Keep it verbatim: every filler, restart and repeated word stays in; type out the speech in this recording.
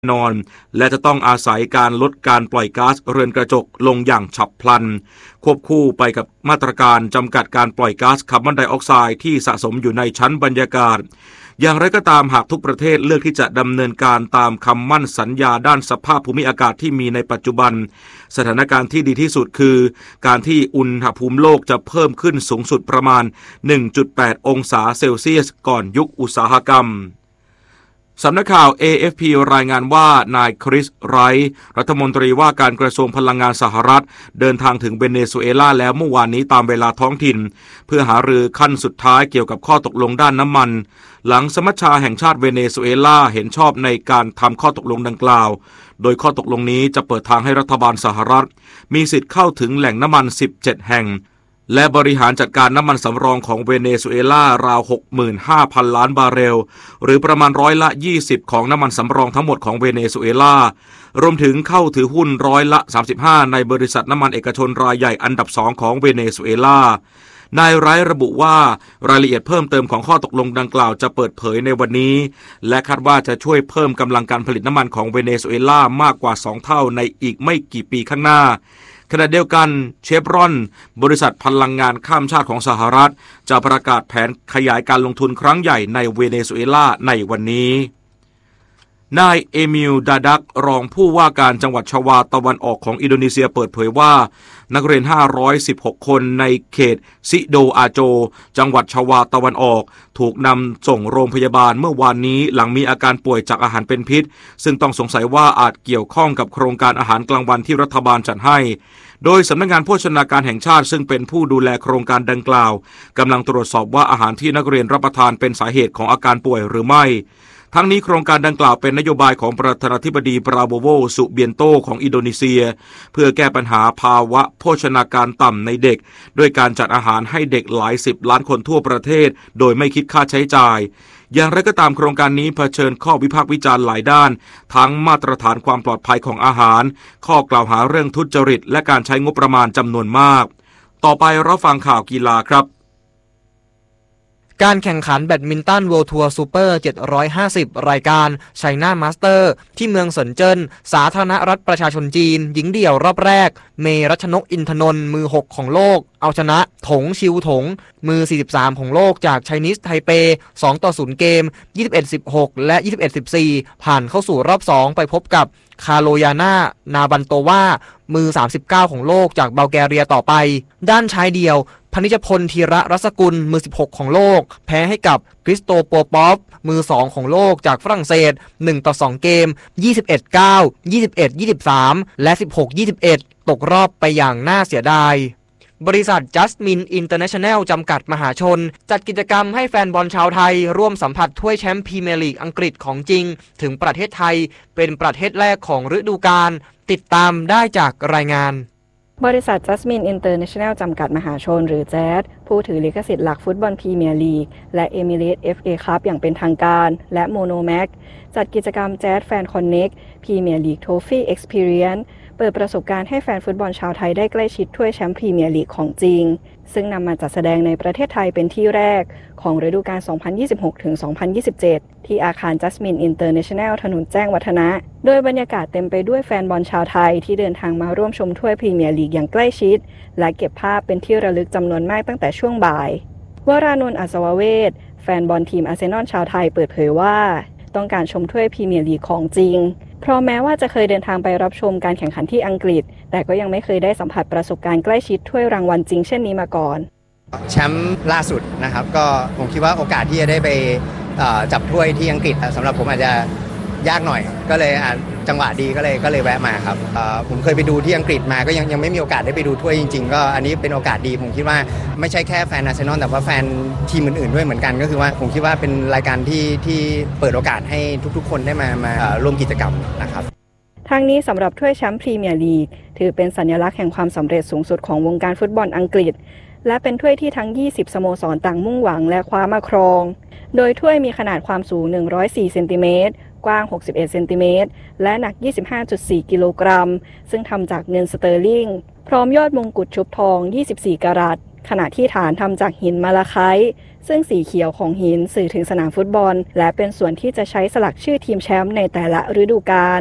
นอนและจะต้องอาศัยการลดการปล่อยก๊าซเรือนกระจกลงอย่างฉับพลันควบคู่ไปกับมาตรการจำกัดการปล่อยก๊าซคาร์บอนไดออกไซด์ที่สะสมอยู่ในชั้นบรรยากาศอย่างไรก็ตามหากทุกประเทศเลือกที่จะดำเนินการตามคำมั่นสัญญาด้านสภาพภูมิอากาศที่มีในปัจจุบันสถานการณ์ที่ดีที่สุดคือการที่อุณหภูมิโลกจะเพิ่มขึ้นสูงสุดประมาณ หนึ่งจุดแปด องศาเซลเซียสก่อนยุคอุตสาหกรรมสำนักข่าว เอ เอฟ พี รายงานว่านายคริสไรท์รัฐมนตรีว่าการกระทรวงพลังงานสหรัฐเดินทางถึงเวเนซุเอลาแล้วเมื่อวานนี้ตามเวลาท้องถิ่นเพื่อหารือขั้นสุดท้ายเกี่ยวกับข้อตกลงด้านน้ำมันหลังสมัชชาแห่งชาติเวเนซุเอลาเห็นชอบในการทำข้อตกลงดังกล่าวโดยข้อตกลงนี้จะเปิดทางให้รัฐบาลสหรัฐมีสิทธิ์เข้าถึงแหล่งน้ำมันสิบเจ็ดแห่งและบริหารจัดการน้ำมันสำรองของเวเนซุเอลาราว หกหมื่นห้าพัน ล้านบาร์เรลหรือประมาณร้อยละยี่สิบของน้ำมันสำรองทั้งหมดของเวเนซุเอลารวมถึงเข้าถือหุ้นร้อยละสามสิบห้าในบริษัทน้ำมันเอกชนรายใหญ่อันดับสองของเวเนซุเอลานายไรท์ระบุว่ารายละเอียดเพิ่มเติมของข้อตกลงดังกล่าวจะเปิดเผยในวันนี้และคาดว่าจะช่วยเพิ่มกำลังการผลิตน้ำมันของเวเนซุเอลามากกว่าสองเท่าในอีกไม่กี่ปีข้างหน้าขณะเดียวกันเชฟรอนบริษัทพลังงานข้ามชาติของสหรัฐจะประกาศแผนขยายการลงทุนครั้งใหญ่ในเวเนซุเอลาในวันนี้นายเอมิลดาดักรองผู้ว่าการจังหวัดชวาตะวันออกของอินโดนีเซียเปิดเผยว่านักเรียนห้าร้อยสิบหกคนในเขตซิโดอาโจจังหวัดชวาตะวันออกถูกนำส่งโรงพยาบาลเมื่อวานนี้หลังมีอาการป่วยจากอาหารเป็นพิษซึ่งต้องสงสัยว่าอาจเกี่ยวข้องกับโครงการอาหารกลางวันที่รัฐบาลจัดให้โดยสำนักงานโภชนาการแห่งชาติซึ่งเป็นผู้ดูแลโครงการดังกล่าวกำลังตรวจสอบว่าอาหารที่นักเรียนรับประทานเป็นสาเหตุของอาการป่วยหรือไม่ทั้งนี้โครงการดังกล่าวเป็นนโยบายของประธานาธิบดีปราโบโวสุเบียนโตของอินโดนีเซียเพื่อแก้ปัญหาภาวะโภชนาการต่ำในเด็กด้วยการจัดอาหารให้เด็กหลายสิบล้านคนทั่วประเทศโดยไม่คิดค่าใช้จ่ายอย่างไรก็ตามโครงการนี้เผชิญข้อวิพากษ์วิจารณ์หลายด้านทั้งมาตรฐานความปลอดภัยของอาหารข้อกล่าวหาเรื่องทุจริตและการใช้งบประมาณจำนวนมากต่อไปรับฟังข่าวกีฬาครับการแข่งขันแบดมินตัน World Tour Super เจ็ดร้อยห้าสิบรายการ China Master ที่เมืองเซินเจิ้นสาธารณรัฐประชาชนจีนหญิงเดี่ยวรอบแรกเมรัชนกอินทนนท์มือหกของโลกเอาชนะถงชิวถงมือสี่สิบสามของโลกจากไชนีสไทเปสองต่อศูนย์เกม ยี่สิบเอ็ด สิบหก และ ยี่สิบเอ็ด สิบสี่ ผ่านเข้าสู่รอบสองไปพบกับคาโลยาน่านาบันโตวามือสามสิบเก้าของโลกจากบัลแกเรียต่อไปด้านชายเดี่ยวพนิชพลธีระรัศกุลมือสิบหกของโลกแพ้ให้กับคริสโตโปปอฟมือสองของโลกจากฝรั่งเศสหนึ่งต่อสองเกม ยี่สิบเอ็ด เก้า ยี่สิบเอ็ด ยี่สิบสาม และ สิบหก ยี่สิบเอ็ด ตกรอบไปอย่างน่าเสียดายบริษัท Jasmine International จำกัดมหาชนจัดกิจกรรมให้แฟนบอลชาวไทยร่วมสัมผัสถ้วยแชมป์พรีเมียร์ลีกอังกฤษของจริงถึงประเทศไทยเป็นประเทศแรกของฤดูกาลติดตามได้จากรายงานบริษัท Jasmine International จำกัดมหาชนหรือ แจ๊ส ผู้ถือลิขสิทธิ์หลักฟุตบอลพรีเมียร์ลีกและ Emirates เอฟ เอ Cup อย่างเป็นทางการและโมโนแม็กจัดกิจกรรม แจ๊ส Fan Connect Premier League Trophy Experience เปิดประสบการณ์ให้แฟนฟุตบอลชาวไทยได้ใกล้ชิดถ้วยแชมป์พรีเมียร์ลีกของจริงซึ่งนำมาจัดแสดงในประเทศไทยเป็นที่แรกของฤดูกาล สองพันยี่สิบหกถึงสองพันยี่สิบเจ็ด ที่อาคาร Jasmine International ถนนแจ้งวัฒนะโดยบรรยากาศเต็มไปด้วยแฟนบอลชาวไทยที่เดินทางมาร่วมชมถ้วยพรีเมียร์ลีกอย่างใกล้ชิดและเก็บภาพเป็นที่ระลึกจำนวนมากตั้งแต่ช่วงบ่ายวรานนท์ อัศวเวชแฟนบอลทีมอาร์เซนอลชาวไทยเปิดเผยว่าต้องการชมถ้วยพรีเมียร์ลีกของจริงเพราะแม้ว่าจะเคยเดินทางไปรับชมการแข่งขันที่อังกฤษแต่ก็ยังไม่เคยได้สัมผัสประสบการณ์ใกล้ชิดถ้วยรางวัลจริงเช่นนี้มาก่อนแชมป์ล่าสุดนะครับก็ผมคิดว่าโอกาสที่จะได้ไปจับถ้วยที่อังกฤษสำหรับผมอาจจะยากหน่อยก็เลยจังหวะดีก็เลยก็เลยแวะมาครับผมเคยไปดูที่อังกฤษมาก็ยังยังไม่มีโอกาสได้ไปดูถ้วยจริงๆก็อันนี้เป็นโอกาสดีผมคิดว่าไม่ใช่แค่แฟนอาร์เซนอลแต่ว่าแฟนทีมอื่นๆด้วยเหมือนกันก็คือว่าผมคิดว่าเป็นรายการที่ที่เปิดโอกาสให้ทุกๆคนได้มามาร่วมกิจกรรมนะครับทางนี้สำหรับถ้วยแชมป์พรีเมียร์ลีกถือเป็นสัญลักษณ์แห่งความสำเร็จสูงสุดของวงการฟุตบอลอังกฤษและเป็นถ้วยที่ทั้งยี่สิบสโมสรต่างมุ่งหวังและคว้ามาครองโดยถ้วยมีขนาดความสูงหนึ่งร้อยสี่เซนติเมตรกว้างหกสิบเอ็ดเซนติเมตรและหนัก ยี่สิบห้าจุดสี่ กิโลกรัมซึ่งทำจากเงินสเตอร์ลิงพร้อมยอดมงกุฎชุบทองยี่สิบสี่กะรัตขณะที่ฐานทำจากหินมาลาไคต์ซึ่งสีเขียวของหินสื่อถึงสนามฟุตบอลและเป็นส่วนที่จะใช้สลักชื่อทีมแชมป์ในแต่ละฤดูกาล